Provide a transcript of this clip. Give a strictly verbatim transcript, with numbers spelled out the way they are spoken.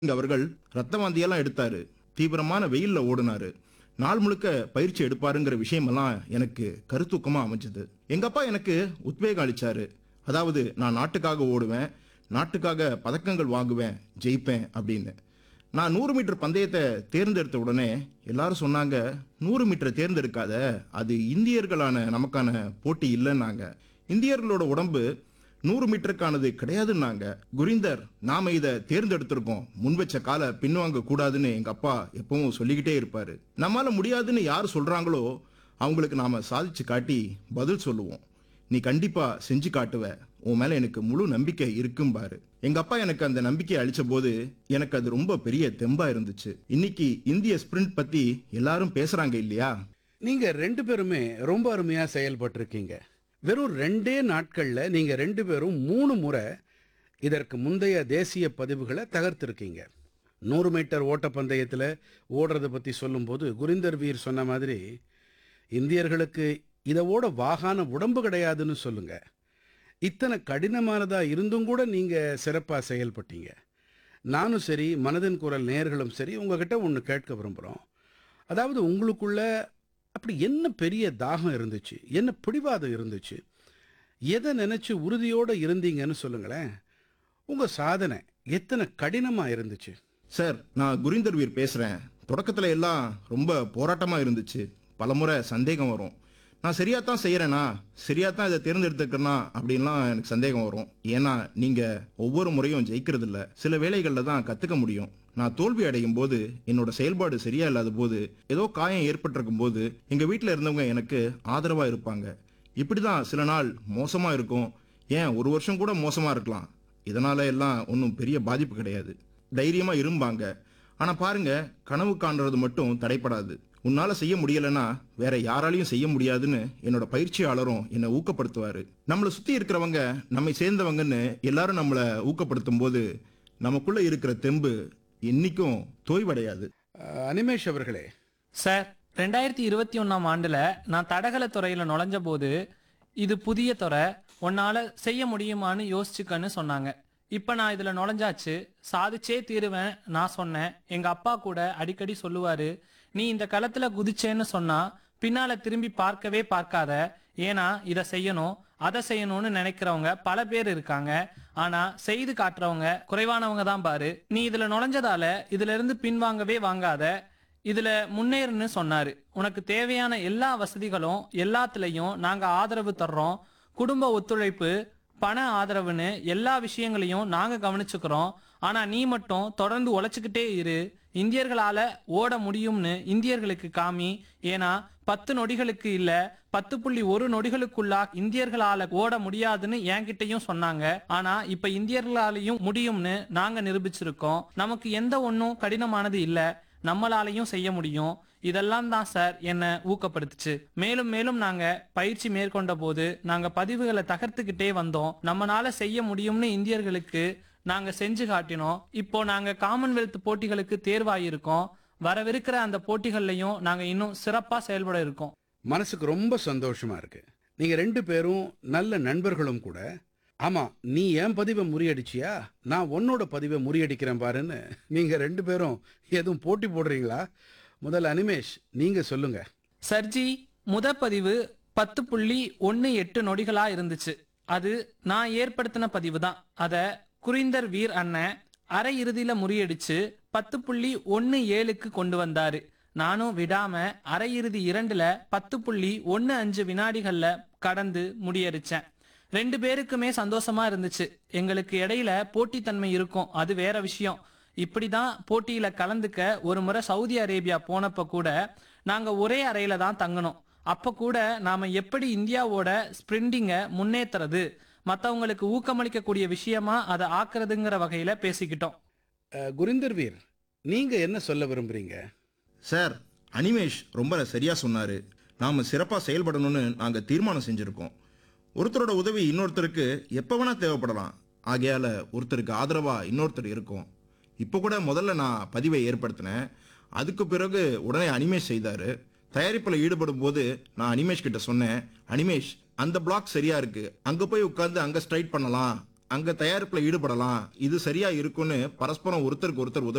இங்க அவர்கள் ரத்த வாந்தியெல்லாம் எடுத்தாரு. தீவிரமான வெயில்ல ஓடுனாரு. நாள் முழுக்க பயிற்சி எடுப்பாருங்கிற விஷயமெல்லாம் எனக்கு கருத்தூக்கமா அமைஞ்சது. எங்க அப்பா எனக்கு உத்வேகம் அளிச்சாரு. அதாவது நான் நாட்டுக்காக ஓடுவேன், நாட்டுக்காக பதக்கங்கள் வாங்குவேன், ஜெயிப்பேன் அப்படின்னு. நான் நூறு மீட்டர் பந்தயத்தை தேர்ந்தெடுத்த உடனே எல்லாரும் சொன்னாங்க, நூறு மீட்டரை தேர்ந்தெடுக்காத, அது இந்தியர்களான நமக்கான போட்டி இல்லைன்னாங்க. இந்தியர்களோட உடம்பு நூறு மீட்டருக்கானது கிடையாதுன்னாங்க. குரிந்தர், நாம இதை தேர்ந்தெடுத்திருக்கோம், முன் வச்ச காலை பின்வாங்க கூடாதுன்னு எங்க அப்பா எப்பவும் சொல்லிக்கிட்டே இருப்பாரு. நம்மால முடியாதுன்னு யார் சொல்றாங்களோ அவங்களுக்கு நாம சாதிச்சு காட்டி பதில் சொல்லுவோம். நீ கண்டிப்பா செஞ்சு காட்டுவ, உன் மேல எனக்கு முழு நம்பிக்கை இருக்கும்பாரு. எங்க அப்பா எனக்கு அந்த நம்பிக்கையை அளிச்ச போது எனக்கு அது ரொம்ப பெரிய தெம்பா இருந்துச்சு. இன்னைக்கு இந்திய ஸ்பிரிண்ட் பத்தி எல்லாரும் பேசுறாங்க இல்லையா? நீங்க ரெண்டு பேருமே ரொம்ப அருமையா செயல்பட்டிருக்கீங்க. வெறும் ரெண்டே நாட்கள்ல நீங்க ரெண்டு பேரும் மூணு முறை இதற்கு முந்தைய தேசிய பதிவுகளை தகர்த்திருக்கீங்க. நூறு மீட்டர் ஓட்டப்பந்தயத்தில் ஓடுறத பற்றி சொல்லும்போது குரிந்தர் வீர் சொன்ன மாதிரி இந்தியர்களுக்கு இதை ஓட வாகான உடம்பு கிடையாதுன்னு சொல்லுங்க. இத்தனை கடினமானதா இருந்தும் கூட நீங்க சிறப்பா செயல்பட்டீங்க. நானும் சரி, மனதின் குரல் நேயர்களும் சரி, உங்ககிட்ட ஒன்று கேட்க விரும்புகிறோம். அதாவது உங்களுக்குள்ள அப்படி என்ன பெரிய தாகம் இருந்துச்சு, என்ன பிடிவாதம் இருந்துச்சு, எதை நினைச்சு உறுதியோடு இருந்தீங்கன்னு சொல்லுங்களேன். உங்க சாதனை எத்தனை கடினமா இருந்துச்சு? சார், நான் குரிந்தர் வீர் பேசுறேன். தொடக்கத்துல எல்லாம் ரொம்ப போராட்டமா இருந்துச்சு. பலமுறை சந்தேகம் வரும். நான் சரியா தான் செய்யறேனா, சரியா தான் இதை தேர்ந்தெடுத்துக்கிறேனா அப்படின்லாம் எனக்கு சந்தேகம் வரும். ஏன்னா நீங்க ஒவ்வொரு முறையும் ஜெயிக்கிறது இல்ல, சில வேளைகள்ல தான் கத்துக்க முடியும். நான் தோல்வி அடையும் போது, என்னோட செயல்பாடு சரியா இல்லாத போது, ஏதோ காயம் ஏற்பட்டிருக்கும் போது எங்க வீட்டில் இருந்தவங்க எனக்கு ஆதரவா இருப்பாங்க. இப்படிதான் சில நாள் மோசமா இருக்கும், ஏன் ஒரு வருஷம் கூட மோசமா இருக்கலாம். இதனால எல்லாம் ஒன்றும் பெரிய பாதிப்பு கிடையாது, தைரியமா இரும்பாங்க. ஆனா பாருங்க, கனவு காண்றது மட்டும் தடைப்படாது. உன்னால செய்ய முடியலன்னா வேற யாராலையும் செய்ய முடியாதுன்னு என்னோட பயிற்சியாளரும் என்னை ஊக்கப்படுத்துவாரு. நம்மளை சுத்தி இருக்கிறவங்க நம்மை சேர்ந்தவங்கன்னு எல்லாரும் நம்மளை ஊக்கப்படுத்தும் போது நமக்குள்ள இருக்கிற தெம்பு இன்னைக்கும் தோய்வடையாது. அஹ், அனிமேஷ் அவர்களே. சார், ரெண்டாயிரத்தி இருபத்தி ஒன்றாம் ஆண்டில் நான் தடகள துறையில் நுழைஞ்ச போது இது புதிய துறை, உன்னால் செய்ய முடியுமான்னு யோசிச்சுக்கன்னு சொன்னாங்க. இப்போ நான் இதில் நுழைஞ்சாச்சு, சாதிச்சே தீருவேன் நான் சொன்னேன். எங்கள் அப்பா கூட அடிக்கடி சொல்லுவார், நீ இந்த களத்தில் குதிச்சேன்னு சொன்னால் பின்னால் திரும்பி பார்க்கவே பார்க்காத, ஏன்னா இதை செய்யணும் அதை செய்யணும்னு நினைக்கிறவங்க பல பேர் இருக்காங்க, ஆனா செய்து காட்டுறவங்க குறைவானவங்க தான் பாரு. நீ இதுல நுழைஞ்சதால இதுல இருந்து பின்வாங்கவே வாங்காத, இதுல முன்னேறுன்னு சொன்னாரு. உனக்கு தேவையான எல்லா வசதிகளும் எல்லாத்துலயும் நாங்க ஆதரவு தர்றோம். குடும்ப ஒத்துழைப்பு, பண ஆதரவுன்னு எல்லா விஷயங்களையும் நாங்க கவனிச்சுக்கிறோம். ஆனா நீ மட்டும் தொடர்ந்து உழைச்சுக்கிட்டே இரு. இந்தியர்களால ஓட முடியும்னு இந்தியர்களுக்கு காமி. ஏன்னா பத்து நொடிகளுக்கு இல்ல, பத்து புள்ளி ஒரு நொடிகளுக்குள்ளா இந்தியர்களால ஓட முடியாதுன்னு என்கிட்டயும் சொன்னாங்க. ஆனா இப்ப இந்தியர்களாலையும் முடியும்னு நாங்க நிரூபிச்சிருக்கோம். நமக்கு எந்த ஒன்றும் கடினமானது இல்ல, நம்மளாலையும் செய்ய முடியும். இதெல்லாம் தான் சார் என்ன ஊக்கப்படுத்துச்சு. மேலும் மேலும் நாங்க பயிற்சி மேற்கொண்ட போது நாங்க பதிவுகளை தகர்த்துக்கிட்டே வந்தோம். நம்மளால செய்ய முடியும்னு இந்தியர்களுக்கு நாங்க செஞ்சு காட்டினோம். இப்போ நாங்க காமன்வெல்த் போட்டிகளுக்கு தேர்வாயிருக்கோம். வரவிருக்கிற அந்த போட்டிகள்லையும் நாங்க இன்னும் சிறப்பா செயல்பட இருக்கோம். மனசுக்கு ரொம்ப சந்தோஷமா இருக்கு. நீங்க ரெண்டு பேரும் நல்ல நண்பர்களும் கூட. ஆமா, நீ என் பதிவை முறியடிச்சியா, நான் உன்னோட பதிவை முறியடிக்கிறேன் பாருன்னு நீங்க ரெண்டு பேரும் எதுவும் போட்டி போடுறீங்களா? முதல்ல அனிமேஷ், நீங்க சொல்லுங்க. சர்ஜி, முத பதிவு பத்து புள்ளி ஒன்னு எட்டு நொடிகளா இருந்துச்சு. அது நான் ஏற்படுத்தின பதிவு தான். அத குரிந்தர் வீர் அண்ணன் அரை இறுதியில முறியடிச்சு பத்து புள்ளி ஒன்னு ஏழுக்கு கொண்டு வந்தாரு. நானும் விடாம அரை இறுதி இரண்டுல பத்து புள்ளி ஒன்னு அஞ்சு வினாடிகள்ல கடந்து முடியடிச்சேன். ரெண்டு பேருக்குமே சந்தோஷமா இருந்துச்சு. எங்களுக்கு இடையில போட்டித்தன்மை இருக்கும், அது வேற விஷயம். இப்படிதான் போட்டியில கலந்துக்க ஒரு முறை சவுதி அரேபியா போனப்ப கூட நாங்க ஒரே அறையில தான் தங்கணும். அப்ப கூட நாம எப்படி இந்தியாவோட ஸ்பிரிண்டிங்க முன்னேற்றுறது, மற்றவங்களுக்கு ஊக்கமளிக்கக்கூடிய விஷயமா அதை ஆக்குறதுங்கிற வகையில பேசிக்கிட்டோம். அஹ், குரிந்தர் வீர், நீங்க என்ன சொல்ல விரும்புறீங்க? சார், அனிமேஷ் ரொம்ப சரியா சொன்னாரு. நாம சிறப்பா செயல்படணும்னு நாங்க தீர்மானம் செஞ்சிருக்கோம். ஒருத்தரோட உதவி இன்னொருத்தருக்கு எப்ப வேணா தேவைப்படலாம். ஆகையால ஒருத்தருக்கு ஆதரவா இன்னொருத்தர் இருக்கும். இப்போ கூட முதல்ல நான் பதிவை ஏற்படுத்தினேன், அதுக்கு பிறகு உடனே அனிமேஷ் செய்தாரு. தயாரிப்பில் ஈடுபடும் போது நான் அனிமேஷ் கிட்ட சொன்னேன், அனிமேஷ் அந்த பிளாக் சரியா இருக்கு, அங்க போய் உட்கார்ந்து அங்க ஸ்ட்ரைட் பண்ணலாம், அங்க தயாரிப்புல ஈடுபடலாம், இது சரியா இருக்குன்னு பரஸ்பரம் ஒருத்தருக்கு ஒருத்தர் உதவி